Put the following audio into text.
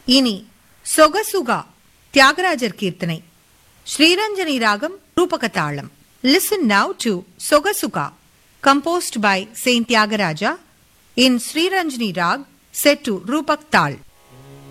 இனி சொகசுகா தியாகராஜர் கீர்த்தனை. ஸ்ரீரஞ்சனி ராகம் ரூபக தாளம். Listen now to சொகசுகா composed by Saint Tyagaraja in Sriranjani Rag set to Rupak Tal.